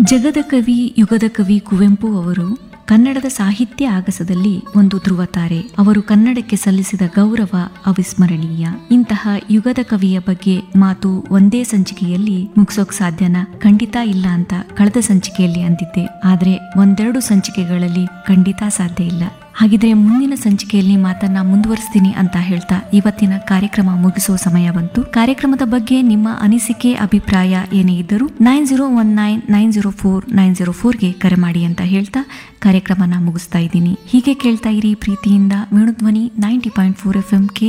ಜಗದ ಕವಿ ಯುಗದ ಕವಿ ಕುವೆಂಪು ಅವರು ಕನ್ನಡದ ಸಾಹಿತ್ಯ ಆಗಸದಲ್ಲಿ ಒಂದು ಧ್ರುವ ತಾರೆ. ಅವರು ಕನ್ನಡಕ್ಕೆ ಸಲ್ಲಿಸಿದ ಗೌರವ ಅವಿಸ್ಮರಣೀಯ. ಇಂತಹ ಯುಗದ ಕವಿಯ ಬಗ್ಗೆ ಮಾತು ಒಂದೇ ಸಂಚಿಕೆಯಲ್ಲಿ ಮುಗಿಸೋಕ್ ಸಾಧ್ಯನಾ? ಖಂಡಿತ ಇಲ್ಲ ಅಂತ ಕಳೆದ ಸಂಚಿಕೆಯಲ್ಲಿ ಅಂದಿದ್ದೆ. ಆದ್ರೆ ಒಂದೆರಡು ಸಂಚಿಕೆಗಳಲ್ಲಿ ಖಂಡಿತ ಸಾಧ್ಯ ಇಲ್ಲ. ಹಾಗಿದ್ರೆ ಮುಂದಿನ ಸಂಚಿಕೆಯಲ್ಲಿ ಮಾತನ್ನ ಮುಂದುವರಿಸ್ತೀನಿ ಅಂತ ಹೇಳ್ತಾ ಇವತ್ತಿನ ಕಾರ್ಯಕ್ರಮ ಮುಗಿಸೋ ಸಮಯ ಬಂತು. ಕಾರ್ಯಕ್ರಮದ ಬಗ್ಗೆ ನಿಮ್ಮ ಅನಿಸಿಕೆ ಅಭಿಪ್ರಾಯ ಏನೇ ಇದ್ದರೂ 9019904904 ಗೆ ಕರೆ ಮಾಡಿ ಅಂತ ಹೇಳ್ತಾ ಕಾರ್ಯಕ್ರಮನ ಮುಗಿಸ್ತಾ ಇದ್ದೀನಿ. ಹೀಗೆ ಕೇಳ್ತಾ ಇರಿ ಪ್ರೀತಿಯಿಂದ ವೇಣುಧ್ವನಿ 90.4 FM